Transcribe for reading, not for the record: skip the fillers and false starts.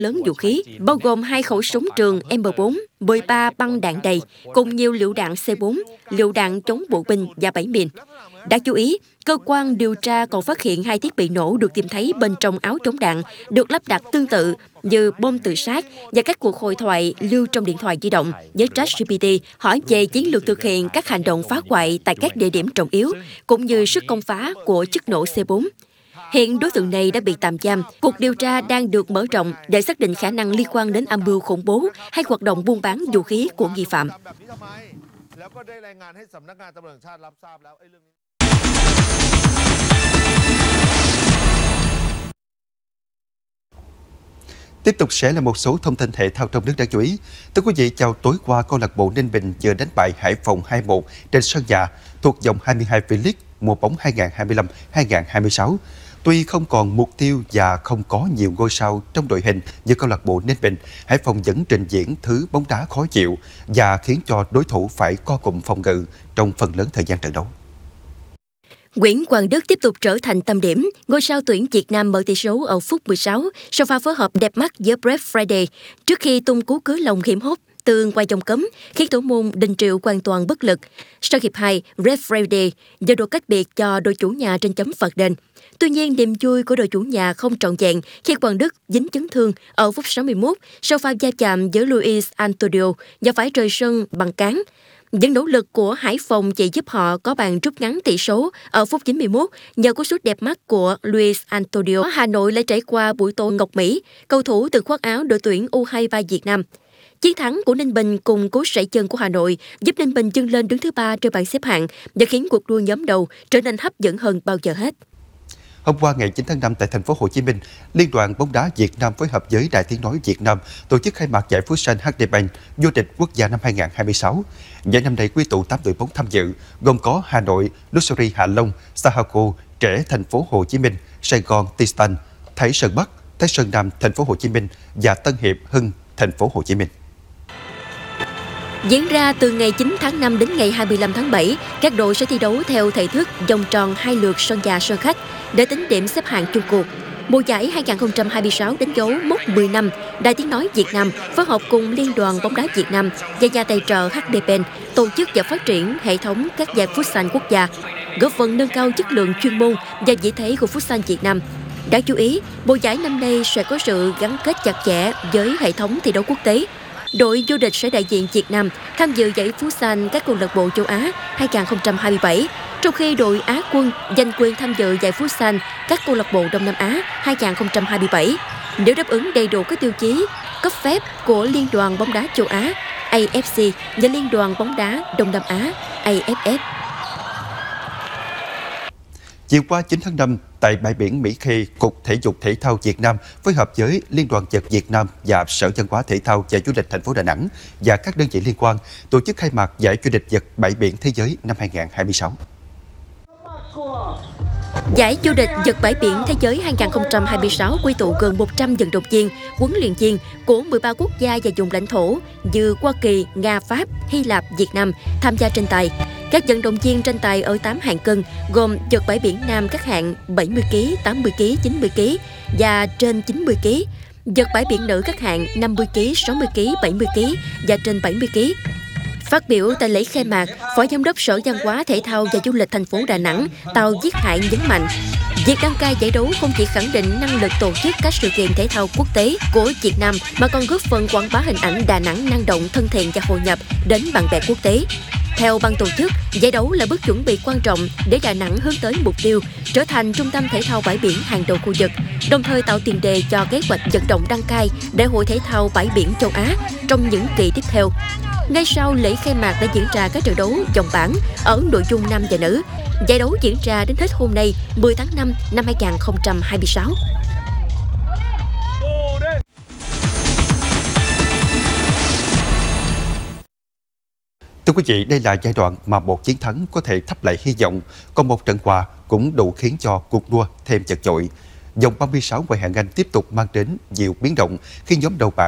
lớn vũ khí, bao gồm 2 khẩu súng trường M4, 13 băng đạn đầy, cùng nhiều lựu đạn C4, lựu đạn chống bộ binh và 7 mìn. Đáng chú ý, cơ quan điều tra còn phát hiện 2 thiết bị nổ được tìm thấy bên trong áo chống đạn, được lắp đặt tương tự như bom tự sát và các cuộc hội thoại lưu trong điện thoại di động với ChatGPT hỏi về chiến lược thực hiện các hành động phá hoại tại các địa điểm trọng yếu, cũng như sức công phá của chất nổ C4. Hiện đối tượng này đã bị tạm giam. Cuộc điều tra đang được mở rộng để xác định khả năng liên quan đến âm mưu khủng bố hay hoạt động buôn bán vũ khí của nghi phạm. Tiếp tục sẽ là một số thông tin thể thao trong nước đáng chú ý. Thưa quý vị, chào tối qua, câu lạc bộ Ninh Bình vừa đánh bại Hải Phòng 2-1 trên sân nhà thuộc vòng 22 V-League mùa bóng 2025-2026. Tuy không còn mục tiêu và không có nhiều ngôi sao trong đội hình như câu lạc bộ Ninh Bình, Hải Phòng vẫn trình diễn thứ bóng đá khó chịu và khiến cho đối thủ phải co cụm phòng ngự trong phần lớn thời gian trận đấu. Nguyễn Quang Đức tiếp tục trở thành tâm điểm, ngôi sao tuyển Việt Nam mở tỷ số ở phút 16 sau pha phối hợp đẹp mắt với Brett Friday trước khi tung cú cưới lòng hiểm hóc từ ngoài vòng cấm khiến thủ môn Đình Triệu hoàn toàn bất lực. Sau hiệp 2, Brett Friday giơ đồ cách biệt cho đội chủ nhà trên chấm phạt đền. Tuy nhiên, niềm vui của đội chủ nhà không trọn vẹn khi Quang Đức dính chấn thương ở phút 61 sau pha va chạm với Luis Antonio và phải rời sân bằng cán. Những nỗ lực của Hải Phòng chỉ giúp họ có bàn rút ngắn tỷ số ở phút 91 nhờ cú sút đẹp mắt của Luis Antonio. Hà Nội lại trải qua buổi tối Ngọc Mỹ, cầu thủ từng khoác áo đội tuyển U23 Việt Nam. Chiến thắng của Ninh Bình cùng cú sẩy chân của Hà Nội giúp Ninh Bình dâng lên đứng thứ 3 trên bảng xếp hạng và khiến cuộc đua nhóm đầu trở nên hấp dẫn hơn bao giờ hết. Hôm qua ngày 9 tháng 5 tại thành phố Hồ Chí Minh, Liên đoàn bóng đá Việt Nam phối hợp với Đài Tiếng nói Việt Nam tổ chức khai mạc giải Futsal HD Bank vô địch quốc gia năm 2026. Giải năm nay quy tụ 8 đội bóng tham dự, gồm có Hà Nội, Luxury Hạ Long, Sahako, Trẻ thành phố Hồ Chí Minh, Sài Gòn Titan, Thái Sơn Bắc, Thái Sơn Nam thành phố Hồ Chí Minh và Tân Hiệp Hưng thành phố Hồ Chí Minh. Diễn ra từ ngày 9 tháng 5 đến ngày 25 tháng 7, các đội sẽ thi đấu theo thể thức vòng tròn 2 lượt sân nhà sân khách để tính điểm xếp hạng chung cuộc. Mùa giải 2026 đánh dấu mốc 10 năm, Đài Tiếng nói Việt Nam phối hợp cùng Liên đoàn bóng đá Việt Nam và nhà tài trợ HD Bank tổ chức và phát triển hệ thống các giải Futsal quốc gia, góp phần nâng cao chất lượng chuyên môn và vị thế của Futsal Việt Nam. Đáng chú ý, mùa giải năm nay sẽ có sự gắn kết chặt chẽ với hệ thống thi đấu quốc tế. Đội vô địch sẽ đại diện Việt Nam tham dự giải Futsal các câu lạc bộ châu Á 2027, trong khi đội Á quân giành quyền tham dự giải Futsal các câu lạc bộ Đông Nam Á 2027 nếu đáp ứng đầy đủ các tiêu chí cấp phép của Liên đoàn bóng đá châu Á AFC và Liên đoàn bóng đá Đông Nam Á AFF. Chiều qua 9 tháng 5, tại bãi biển Mỹ Khê, Cục Thể dục Thể thao Việt Nam phối hợp với Liên đoàn Vợt Việt Nam và Sở Văn hóa Thể thao và Du lịch thành phố Đà Nẵng và các đơn vị liên quan tổ chức khai mạc giải vô địch vợt bãi biển thế giới năm 2026. Giải vô địch vợt bãi biển thế giới 2026 quy tụ gần 100 vận động viên, huấn luyện viên của 13 quốc gia và vùng lãnh thổ như Hoa Kỳ, Nga, Pháp, Hy Lạp, Việt Nam tham gia tranh tài. Các vận động viên tranh tài ở 8 hạng cân gồm vợt bãi biển nam các hạng 70 kg, 80 kg, 90 kg và trên 90 kg, vợt bãi biển nữ các hạng 50 kg, 60 kg, 70 kg và trên 70 kg. Phát biểu tại lễ khai mạc, Phó Giám đốc Sở Văn hóa Thể thao và Du lịch thành phố Đà Nẵng, Tào Viết Hải nhấn mạnh, việc đăng cai giải đấu không chỉ khẳng định năng lực tổ chức các sự kiện thể thao quốc tế của Việt Nam mà còn góp phần quảng bá hình ảnh Đà Nẵng năng động, thân thiện và hội nhập đến bạn bè quốc tế. Theo ban tổ chức, giải đấu là bước chuẩn bị quan trọng để Đà Nẵng hướng tới mục tiêu trở thành trung tâm thể thao bãi biển hàng đầu khu vực, đồng thời tạo tiền đề cho kế hoạch vận động đăng cai Đại hội thể thao bãi biển châu Á trong những kỳ tiếp theo. Ngay sau lễ khai mạc đã diễn ra các trận đấu vòng bảng ở nội dung nam và nữ. Giải đấu diễn ra đến hết hôm nay, 10 tháng 5 năm 2026. Thưa quý vị, đây là giai đoạn mà một chiến thắng có thể thắp lại hy vọng, còn một trận hòa cũng đủ khiến cho cuộc đua thêm chật chội. Vòng 36 ngoại hạng Anh tiếp tục mang đến nhiều biến động khi nhóm đầu bảng